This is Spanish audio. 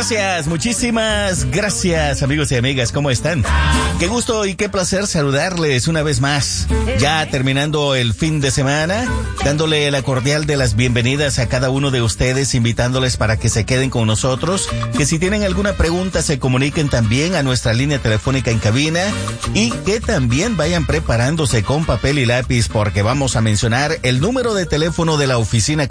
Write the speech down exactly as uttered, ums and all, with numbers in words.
Gracias, muchísimas gracias, amigos y amigas, ¿cómo están? Qué gusto y qué placer saludarles una vez más. Ya terminando el fin de semana, dándole la cordial de las bienvenidas a cada uno de ustedes, invitándoles para que se queden con nosotros, que si tienen alguna pregunta se comuniquen también a nuestra línea telefónica en cabina y que también vayan preparándose con papel y lápiz porque vamos a mencionar el número de teléfono de la oficina